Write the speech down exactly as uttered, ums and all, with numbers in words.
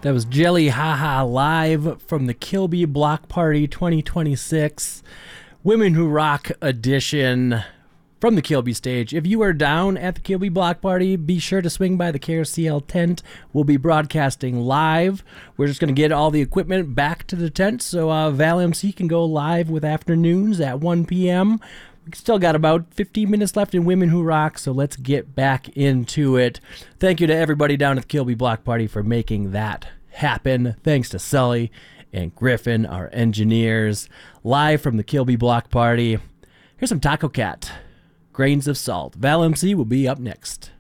That was Jelly Haha live from the Kilby Block Party twenty twenty-six Women Who Rock edition from the Kilby stage. If you are down at the Kilby Block Party, be sure to swing by the K R C L tent. We'll be broadcasting live. We're just going to get all the equipment back to the tent so uh, Val M C can go live with afternoons at one p.m. We still got about fifteen minutes left in Women Who Rock, so let's get back into it. Thank you to everybody down at the Kilby Block Party for making that happen. Thanks to Sully and Griffin, our engineers. Live from the Kilby Block Party, here's some Taco Cat, Grains of Salt. Val M C will be up next.